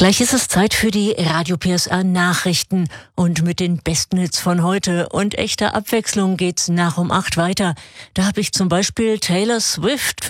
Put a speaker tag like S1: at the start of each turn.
S1: Gleich ist es Zeit für die Radio PSR Nachrichten und mit den besten Hits von heute und echter Abwechslung geht's nach um 8 weiter. Da habe ich zum Beispiel Taylor Swift